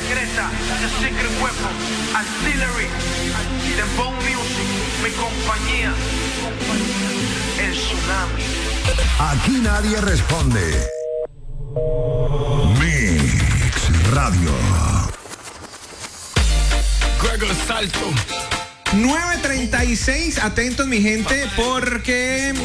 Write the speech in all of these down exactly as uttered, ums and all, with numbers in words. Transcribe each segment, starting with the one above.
secreta, The Secret Weapon, Artillery, Dembow Music, mi compañía, el tsunami. Aquí nadie responde. Mix Radio. Gregor Salto. nueve treinta y seis, atentos mi gente, porque...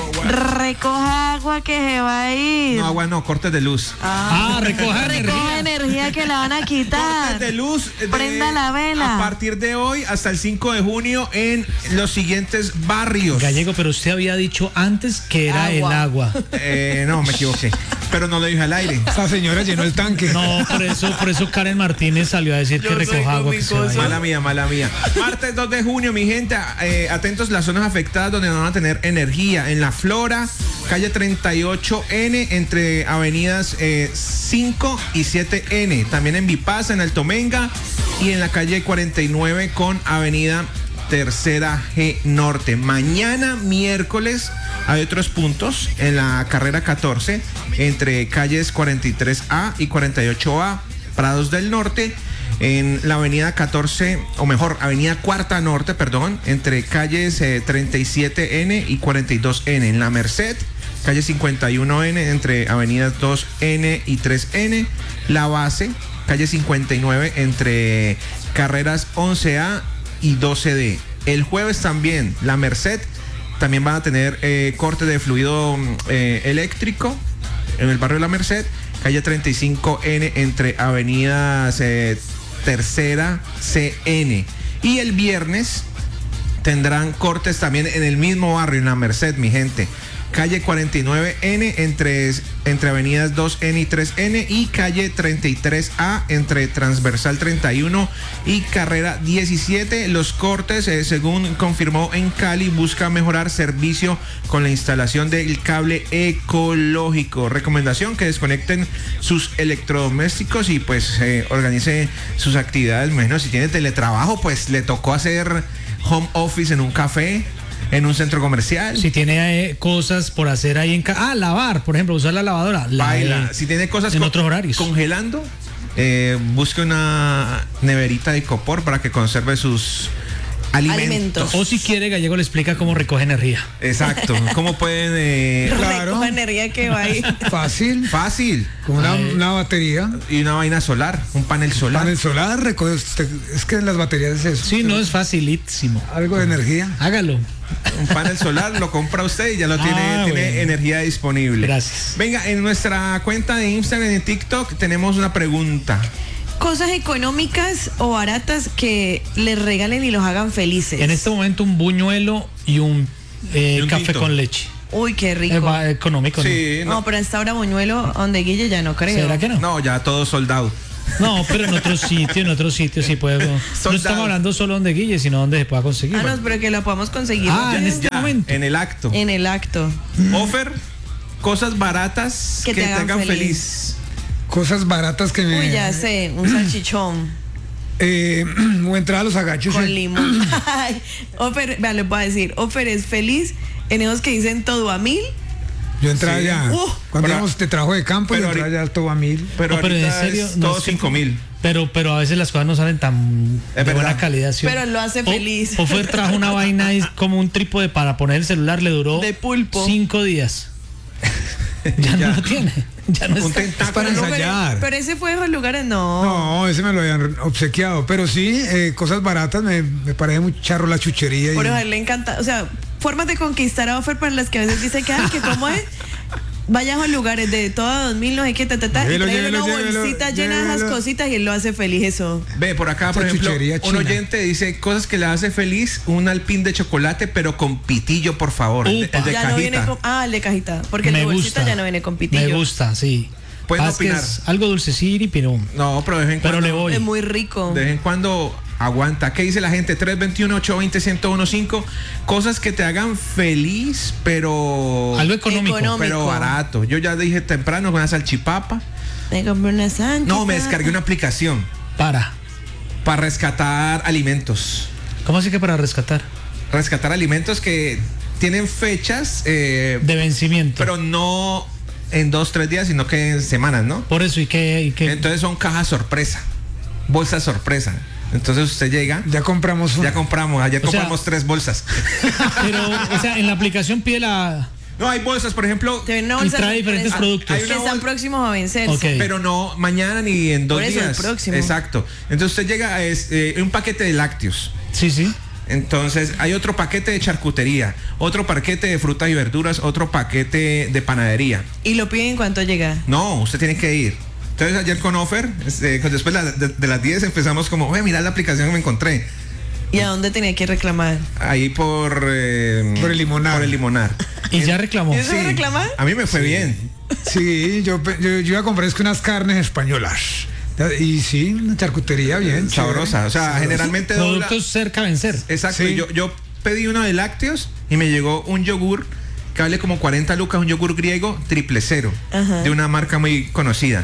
Recoja agua que se va a ir. No, agua no, cortes de luz. Ah, Ah, recoja recoja energía. energía que la van a quitar. Cortes de luz. de- Prenda la vela. A partir de hoy hasta el cinco de junio en los siguientes barrios. Gallego, pero usted había dicho antes que era Agua. el agua. Eh, no, me equivoqué. Pero no lo dije al aire. Esa señora llenó el tanque. No, por eso, por eso Karen Martínez salió a decir Yo que soy recoja agua que se va a ir. Mala mía, mala mía. Martes dos de junio, mi gente, eh, atentos las zonas afectadas donde no van a tener energía. En La Flora, calle treinta y ocho ene, entre avenidas eh, cinco y siete ene. También en Vipasa, en Altomenga, y en la calle cuarenta y nueve con avenida Tercera G Norte. Mañana, miércoles, hay otros puntos en la carrera catorce, entre calles cuarenta y tres a y cuarenta y ocho a, Prados del Norte. En la avenida catorce, o mejor, avenida Cuarta Norte, perdón, entre calles eh, treinta y siete ene y cuarenta y dos ene. En La Merced, calle cincuenta y uno ene, entre avenidas dos ene y tres ene. La Base, calle cincuenta y nueve, entre carreras once a y doce de. El jueves también, La Merced, también van a tener eh, corte de fluido eh, eléctrico en el barrio de La Merced, calle treinta y cinco ene, entre avenidas eh, Tercera ce ene. Y el viernes tendrán cortes también en el mismo barrio, en La Merced, mi gente. Calle cuarenta y nueve ene, entre, entre avenidas dos ene y tres ene, y calle treinta y tres a, entre transversal treinta y uno y carrera diecisiete. Los cortes, eh, según confirmó en Cali, busca mejorar servicio con la instalación del cable ecológico. Recomendación: que desconecten sus electrodomésticos y pues eh, organice sus actividades. Bueno, si tiene teletrabajo, pues le tocó hacer home office en un café, en un centro comercial. Si tiene eh, cosas por hacer ahí en casa. Ah, lavar, por ejemplo, usar la lavadora. La, Baila. eh, Si tiene cosas en con- otros horarios. congelando, eh, busque una neverita de copor para que conserve sus alimentos. Alimentos. O si quiere, Gallego le explica cómo recoge energía. Exacto. ¿Cómo pueden? eh, Claro. Recoja energía que va a ir. Fácil. Fácil. Con una, Ay. una batería. Y una vaina solar, un panel solar. Panel solar, recoge usted- es que en las baterías es eso. Sí, no es facilísimo. Algo de energía. Hágalo. Un panel solar lo compra usted y ya lo Ah, tiene, tiene bueno. energía disponible. Gracias. Venga, en nuestra cuenta de Instagram y en TikTok tenemos una pregunta. Cosas económicas o baratas que les regalen y los hagan felices. En este momento un buñuelo y un, eh, Y un café tinto. con leche. Uy, qué Es rico. va- económico, ¿no? Sí, No, no, pero hasta ahora buñuelo donde Guille ya no creo. ¿Será que no? no, ya todo soldado. No, pero en otros sitios, en otros sitios sí puede. No Soldado. estamos hablando solo donde Guille, sino donde se pueda conseguir. Ah, no, pero que lo podamos conseguir. Ah, Ya en es- este Ya, momento. en el acto. en el acto. Offer, cosas baratas que, te hagan, feliz. Cosas baratas que me. Uy, ya sé, un salchichón Eh, o entrar a los agachos. con y- limón. Ay, Ofer, vea, le voy a decir, Ofer es feliz en esos que dicen todo a mil. Yo entraba Sí. ya. Uh, Cuando pero- íbamos de trabajo de campo, yo pero entraba ahorita- ya todo a mil. Pero, No, pero en ahorita serio, es no todo es que- cinco mil. Pero, pero a veces las cosas no salen tan de verdad. buena calidad. ¿sí? Pero lo hace O- feliz. Ofer trajo una vaina y como un trípode para poner el celular, le duró De pulpo. cinco días. Ya, Ya. no lo tiene. Ya no Un está. tentáculo. para No, pero, ensayar. pero ese fue de esos lugares, no. No, ese me lo habían obsequiado. Pero sí, eh, cosas baratas, me, me parece muy charro la chuchería. Por y- eso a él le encanta. O sea, formas de conquistar a Ofer para las que a veces dicen que, ay, que cómo es. Vaya a esos lugares de todo dos mil, no sé qué, ta, ta, ta, y Llévelo, trae llévelo, una llévelo, bolsita llena de esas llévelo. cositas y él lo hace feliz eso. Ve, por acá, por Esa ejemplo, chuchería un china. oyente dice cosas que le hace feliz, un alpín de chocolate, pero con pitillo, por favor. El de, Upa. el de ya cajita. no viene con, ah, el de cajita, porque Me la bolsita gusta. ya no viene con pitillo. Me gusta, sí. Pueden Pasa que opinar. es algo dulcecito, pero, No, pero de vez en pero cuando. le voy. Es muy rico. De vez en cuando aguanta. ¿Qué dice la gente? tres dos uno, ocho dos cero, uno uno cinco. Cosas que te hagan feliz, pero. Algo económico. Económico. Pero barato. Yo ya dije temprano con una salchipapa. Me compré una sándwich. No, me descargué una aplicación Para. para rescatar alimentos. ¿Cómo así que para rescatar? Rescatar alimentos que tienen fechas, eh, De vencimiento. pero no en dos, tres días, sino que en semanas, ¿no? Por eso, ¿y qué? Y qué? Entonces son cajas sorpresa. bolsa sorpresa. Entonces usted llega, Ya compramos una. ya compramos, ayer O sea- compramos tres bolsas. Pero, o sea, en la aplicación pide la. No, hay bolsas, por ejemplo, Te ven una Y bolsa trae sorpresa diferentes productos. Hay que una están bol- próximos a vencerse. Ok. pero no mañana ni en dos Por eso, el días. próximo. Exacto. Entonces usted llega a es, eh, un paquete de lácteos. Sí, sí. Entonces hay otro paquete de charcutería, otro paquete de frutas y verduras, otro paquete de panadería. Y lo piden en cuanto llega. No, usted tiene que ir. Entonces ayer con Offer, este, pues, después de, de- de las diez empezamos como, oye, mira la aplicación que me encontré. ¿Y a dónde tenía que reclamar? Ahí por... eh, Por el Limonar. Por el Limonar. Y ya reclamó. ¿Y eso Sí. reclamar? A mí me fue bien. Sí, yo, pe- yo, yo iba a comprar es que unas carnes españolas. Y sí, una charcutería bien. Sabrosa. O sea, chévere. generalmente dobla- Productos cerca a vencer. Exacto. Sí. Yo, yo pedí uno de lácteos y me llegó un yogur que vale como cuarenta lucas, un yogur griego triple cero, Ajá. de una marca muy conocida.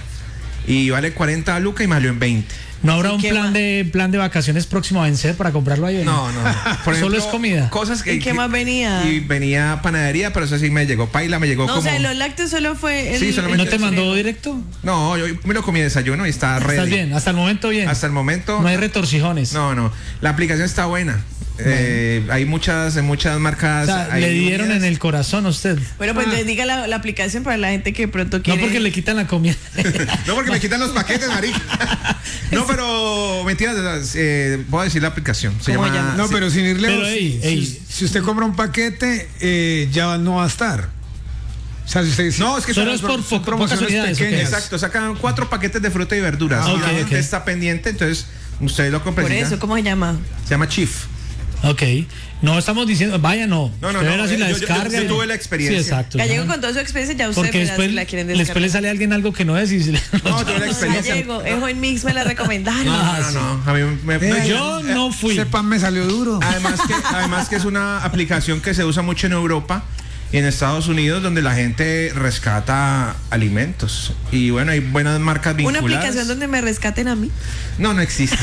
Y vale cuarenta lucas y me salió en veinte. ¿No habrá Sí, un ¿qué plan más? de plan de vacaciones próximo a vencer para comprarlo ahí? No, no. Por Solo es comida. Cosas que, ¿Y qué más venía? Y venía panadería, pero eso sí me llegó paila, me llegó No, como... o sea, los lácteos solo fue el, Sí, solamente ¿No te el mandó directo? No, yo me lo comí de desayuno y está ready. ¿Estás bien? Hasta el momento bien. Hasta el momento... No hay retorcijones. No, no. La aplicación está buena. Eh, hay muchas, muchas marcas. O sea, ahí le dieron unidas. en el corazón a usted. Bueno, pues entonces diga la, la aplicación para la gente que pronto No quiere. porque le quitan la comida. No, porque me quitan los paquetes, marica. No, pero mentiras, eh, voy a decir la aplicación. Se ¿Cómo llama. llama? No, sí. pero sin ir lejos, Pero, ey, si, ey. si- si usted compra un paquete, eh, ya no va a estar. O sea, si usted dice, No, es que Solo son- es por son po- promociones pocas unidades, ¿o qué? pequeñas. Exacto, sacan cuatro paquetes de fruta y verduras. Ah, y ok, la gente ok. está pendiente, entonces usted lo compra. Por y ya. eso, ¿cómo se llama? Se llama Chief. Ok. No estamos diciendo, vaya, no. No, no, Usted no, verá si eh, la yo- yo- descarga. yo y- tuve la experiencia. Sí, exacto. Gallego ¿no? con toda su experiencia, ya ustedes Porque verán después, si la quieren después le descargar. sale a alguien algo que no es y se le- No, tuve la experiencia. Gallego, Ejo en Mix me la recomendaron. Ah, No, no, no. A mí me, me- Eh, Yo no fui. ese pan me salió duro. Además que, además que es una aplicación que se usa mucho en Europa y en Estados Unidos, donde la gente rescata alimentos. Y bueno, hay buenas marcas Una vinculadas. aplicación donde me rescaten a mí. No, no existe.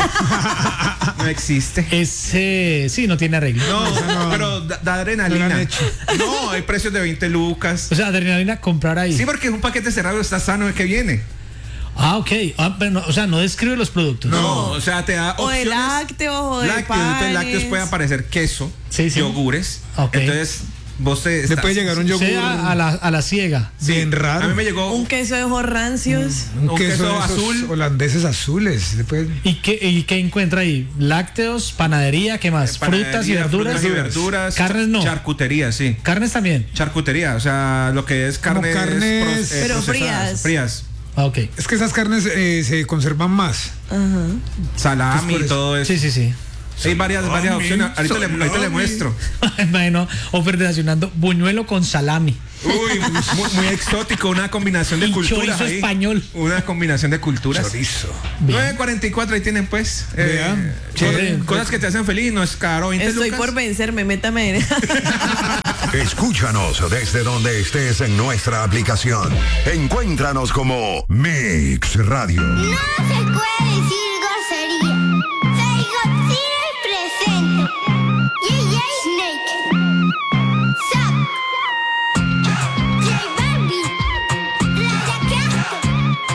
No existe. Ese sí no tiene arreglo. No, pero da, da No lo adrenalina. han hecho. No, hay precios de veinte lucas. O sea, adrenalina comprar ahí. Sí, porque es un paquete cerrado, está sano de que viene. Ah, ok. Ah, pero no, o sea, no describe los productos. No, o sea, te da O de opciones. lácteos, o de Lácteos, entonces panes. lácteos puede aparecer queso, Sí, sí. yogures. Ok. Entonces, vos te Le estás- puede llegar un yogur Sea a la, a la ciega. bien raro. A mí me llegó Un queso de ojos rancios. un un queso, queso de esos azul. holandeses azules. Le puede- ¿Y qué, ¿Y qué encuentra ahí? Lácteos, panadería, ¿qué más? panadería, Frutas y verduras. frutas y verduras, Carnes no. Charcutería, sí. Carnes también. Charcutería, o sea, lo que es Como carnes, carnes, pro- eh, pero procesadas, frías. frías. Ah, ok. Es que esas carnes eh, se conservan más. Salami Pues por y eso. todo eso. Sí, sí, sí. Hay varias, varias opciones. Ahorita le, ahorita le muestro. Bueno, Offer desayunando buñuelo con salami. Uy, muy, muy exótico, una combinación de Y culturas chorizo ahí. español. Una combinación de culturas. Chorizo. nueve cuarenta y cuatro ahí tienen pues. eh, Vean. chévere. Corre. Cosas que te hacen feliz, no es caro. veinte Estoy lucas. por vencerme, métame en. Escúchanos desde donde estés en nuestra aplicación. Encuéntranos como Mix Radio. No se puede decir